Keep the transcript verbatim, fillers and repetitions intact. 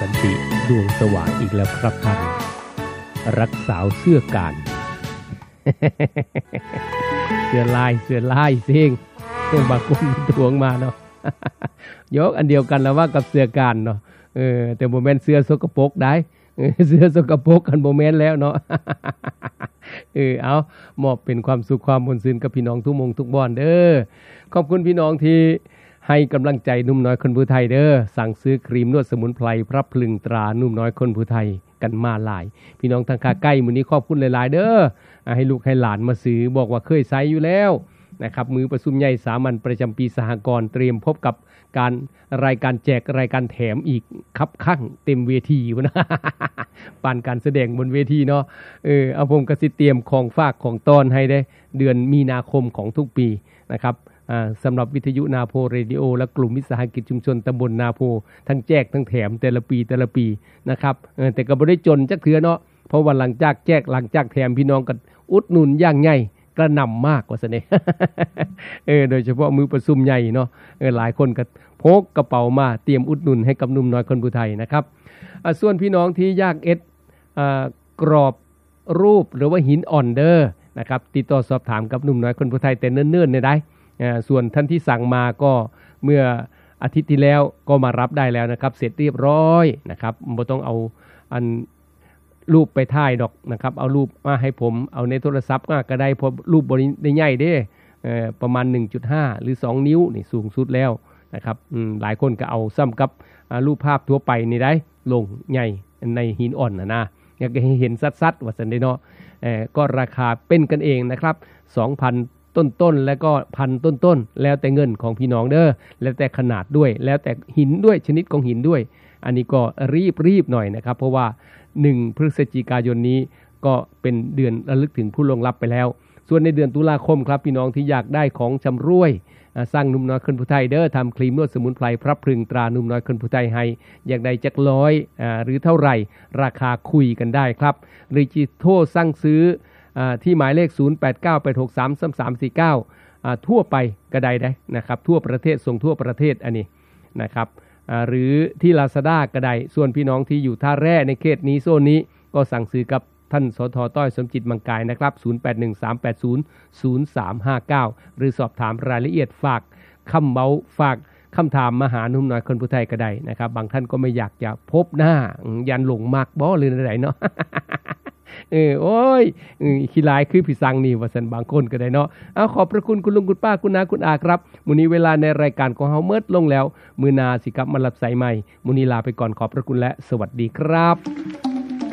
สันติดวงสว่างอีกแล้วครับท่านรักสาวเสื้อการ เสื้อลายเสื้อลายเสียงบางคนทวงมาเนาะ ยกอันเดียวกันแล้วว่ากับเสื้อการเนาะเออแต่โมเมนต์เสื้อสกปรกได้เสื้อสกปรกกันโมเมนต์แล้วเนาะ เออเอามอบเป็นความสุขความมนต์ซื่นกับพี่น้องทุกมงทุกบ้านเด้อขอบคุณพี่น้องที่ให้กำลังใจหนุ่มน้อยคนผู้ไทยเด้อสั่งซื้อครีมนวดสมุนไพรพระพลึงตราหนุ่มน้อยคนผู้ไทยกันมาหลายพี่น้องทางภาคใกล้มื้อนี้ขอบคุณหลายๆเด้อให้ลูกให้หลานมาซื้อบอกว่าเคยใช้อยู่แล้วนะครับมือประชุมใหญ่สามัญประจำปีสหกรณ์เตรียมพบกับการรายการแจกรายการแถมอีกคับข้างเต็มเวทีวะนะ ปานการแสดงบนเวทีเนาะเออเอาผมก็สิเตรียมของฝากของต้อนให้ได้เดือนมีนาคมของทุกปีนะครับอ่าสำหรับวิทยุนาโพเรดิโอและกลุ่มวิสาหกิจชุมชนตำบลนาโพทั้งแจกทั้งแถมแต่ละปีแต่ละปีนะครับเออแต่ก็บ่ได้จนจักเทื่อเนาะเพราะว่าหลังจากแจกหลังจากแถมพี่น้องก็อุดหนุนอย่างใหญ่กระหน่ำมากว่าซะนี่ เออโดยเฉพาะมือประชุมใหญ่เนาะเออหลายคนก็พกกระเป๋ามาเตรียมอุดหนุนให้กับหนุ่มน้อยคนผู้ไทยนะครับอ่าส่วนพี่น้องที่อยากเอ็ดอ่ากรอบรูปหรือว่าหินอ่อนเด้อนะครับติดต่อสอบถามกับหนุ่มน้อยคนผู้ไทยแต่เนิ่นๆเนี่ยได้อ่าส่วนท่านที่สั่งมาก็เมื่ออาทิตย์ที่แล้วก็มารับได้แล้วนะครับเสร็จเรียบร้อยนะครับบ่ต้องเอาอันรูปไปถ่ายดอกนะครับเอารูปมาให้ผมเอาในโทรศัพท์ก็ได้เพราะรูปบ่ได้ใหญ่เด้เอ่อประมาณ หนึ่งจุดห้า หรือสองนิ้วนี่สูงสุดแล้วนะครับอืมหลายคนก็เอาซ้ำกับรูปภาพทั่วไปนี่ได้ลงใหญ่ในหินอ่อนนะนะอยากให้เห็นชัดๆว่าซั่นได้เนาะเอ่อก็ราคาเป็นกันเองนะครับ สองพัน ต้นๆแล้วก็พันต้นๆแล้วแต่เงินของพี่น้องเด้อแล้วแต่ขนาดด้วยแล้วแต่หินด้วยชนิดของหินด้วยอันนี้ก็รีบๆหน่อยนะครับเพราะว่าหนึ่งพฤศจิกายนนี้ก็เป็นเดือนระลึกถึงผู้ล่วงลับไปแล้วส่วนในเดือนตุลาคมครับพี่น้องที่อยากได้ของชำร่วยสร้างหนุ่มน้อยคนผู้ไทยเด้อทำครีมนวดสมุนไพรพระพลึงตราหนุ่มน้อยคนผู้ไทยให้อยากได้จักร้อยอ่าหรือเท่าไหร่ราคาคุยกันได้ครับหรือจิโทรสั่งซื้ออ่าที่หมายเลขศูนย์ แปด เก้า แปด หก สาม สาม สาม สี่ เก้าอ่าทั่วไปก็ได้ได้นะครับทั่วประเทศส่งทั่วประเทศอันนี้นะครับอ่าหรือที่ Lazada ก็ได้ส่วนพี่น้องที่อยู่ท่าแร่ในเขตนี้โซนนี้ก็สั่งซื้อกับท่านสท.ต้อยสมจิตมังกายนะครับศูนย์ แปด หนึ่ง สาม แปด ศูนย์ ศูนย์ สาม ห้า เก้าหรือสอบถามรายละเอียดฝากคำเบาฝากคำถามมาหาหนุ่มน้อยคนผู้ไทยก็ได้นะครับบางท่านก็ไม่อยากจะพบหน้ายันหลงมักบ่หรืออะไรเนาะ เออโอ้ยขี้ลายคือพี่สังนี่ว่าซั่นบางคนก็ได้เนาะเอาขอบพระคุณคุณลุงคุณป้าคุณน้าคุณอาครับมื้อนี้เวลาในรายการของเฮาเมิดลงแล้วมื้อหน้าสิกลับมารับสายใหม่มื้อนี้ลาไปก่อนขอบพระคุณและสวัสดีครับ